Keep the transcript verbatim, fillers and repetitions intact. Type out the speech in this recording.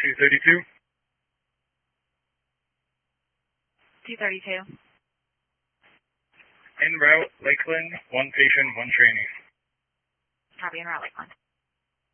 two thirty-two. two thirty-two. En route, Lakeland, one patient, one trainee. Copy, en route, Lakeland.